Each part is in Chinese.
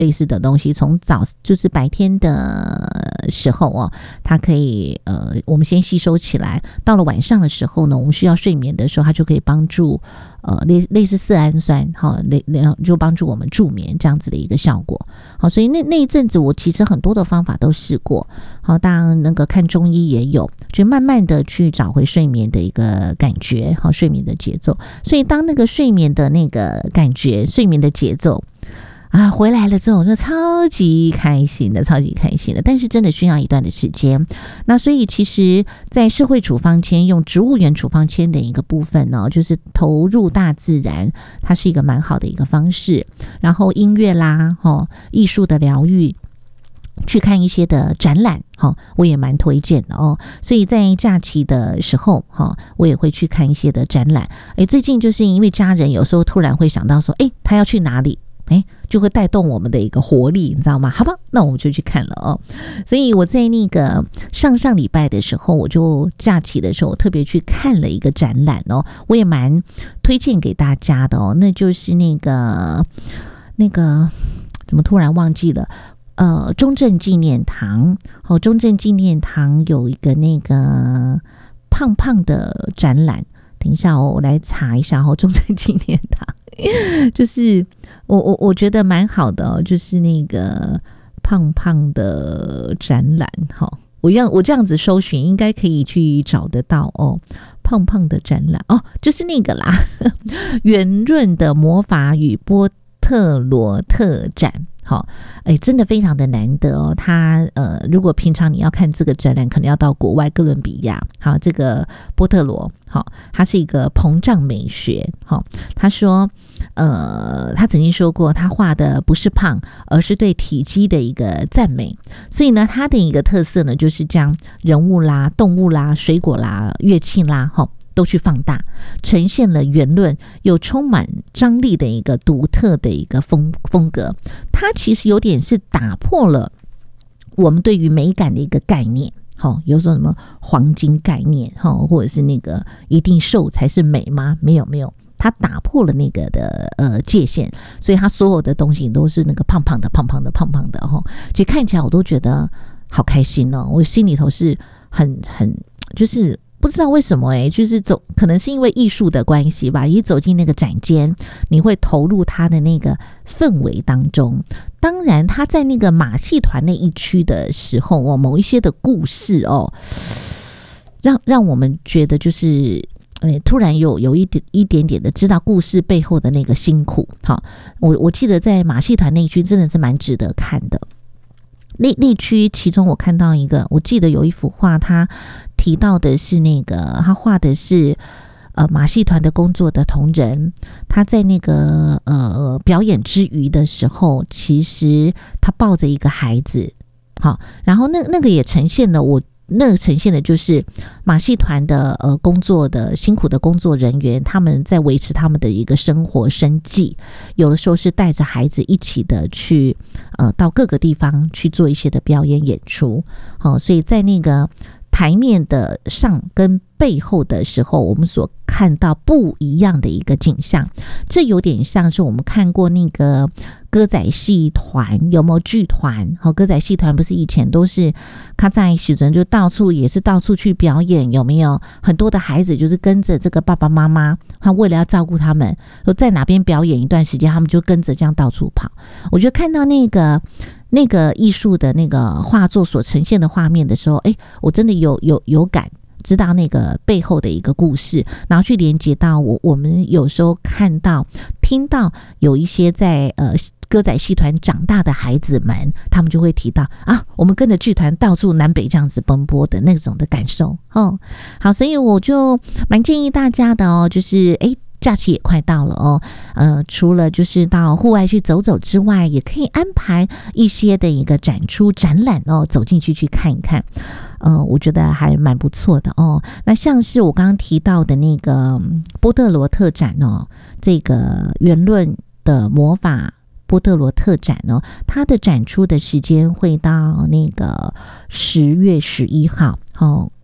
类似的东西，从就是白天的时候哦，它可以我们先吸收起来，到了晚上的时候呢，我们需要睡眠的时候，它就可以帮助类似色氨酸就帮助我们助眠这样子的一个效果。好，所以那一阵子我其实很多的方法都试过。好，当然那个看中医也有，就慢慢的去找回睡眠的一个感觉，好，睡眠的节奏。所以当那个睡眠的那个感觉，睡眠的节奏回来了之后，我就超级开心的。但是真的需要一段的时间。那所以其实在社会处方签用植物园处方签的一个部分呢，就是投入大自然，它是一个蛮好的一个方式。然后音乐啦，艺术的疗愈，去看一些的展览，我也蛮推荐的哦。所以在假期的时候，我也会去看一些的展览。最近就是因为家人有时候突然会想到说，他要去哪里？就会带动我们的一个活力，你知道吗？好吧，那我们就去看了哦。所以我在那个上礼拜的时候，我就假期的时候，我特别去看了一个展览哦，我也蛮推荐给大家的哦。那就是那个怎么突然忘记了？中正纪念堂，中正纪念堂有一个那个胖胖的展览。等一下我来查一下中正纪念堂。就是我觉得蛮好的哦，就是那个胖胖的展览，我这样子搜寻应该可以去找得到哦。胖胖的展览就是那个啦，圆润的魔法与波特罗特展。真的非常的难得哦。它如果平常你要看这个展览，可能要到国外哥伦比亚。好，这个波特罗，它是一个膨胀美学。他说，他曾经说过，他画的不是胖，而是对体积的一个赞美。所以呢，他的一个特色呢，就是将人物啦、动物啦、水果啦、乐器啦，都去放大，呈现了圆润又充满张力的一个独特的一个风格。它其实有点是打破了我们对于美感的一个概念，有种什么黄金概念，或者是那个一定瘦才是美吗？没有，它打破了那个的界限，所以它所有的东西都是那个胖胖的，其实看起来我都觉得好开心哦，我心里头是很就是不知道为什么就是可能是因为艺术的关系吧，一走进那个展间，你会投入他的那个氛围当中。当然他在那个马戏团那一区的时候某一些的故事让我们觉得就是突然有一点点的知道故事背后的那个辛苦。我记得在马戏团那一区真的是蛮值得看的。那区其中我看到一个，我记得有一幅画，他提到的是那个他画的是马戏团的工作的同仁，他在那个表演之余的时候，其实他抱着一个孩子。然后那个也呈现了呈现的就是马戏团的工作的辛苦的工作人员，他们在维持他们的一个生活生计，有的时候是带着孩子一起的去到各个地方去做一些的表演演出。所以在那个台面的上跟背后的时候，我们所看到不一样的一个景象。这有点像是我们看过那个歌仔戏团，有没有剧团？歌仔戏团不是以前都是他在时阵就到处去表演，有没有？很多的孩子就是跟着这个爸爸妈妈，他为了要照顾他们，在哪边表演一段时间，他们就跟着这样到处跑。我觉得看到那个艺术的那个画作所呈现的画面的时候，我真的有感，知道那个背后的一个故事，然后去连接到我们有时候看到听到有一些在歌仔戏团长大的孩子们，他们就会提到我们跟着剧团到处南北这样子奔波的那种的感受。好，所以我就蛮建议大家的就是假期也快到了除了就是到户外去走走之外，也可以安排一些的一个展出展览走进去看一看。我觉得还蛮不错的那像是我刚刚提到的那个波特罗特展这个圆润的魔法波特罗特展它的展出的时间会到那个10月11号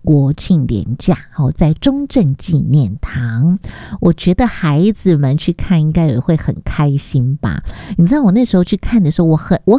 国庆连假，在中正纪念堂，我觉得孩子们去看应该也会很开心吧。你知道我那时候去看的时候，我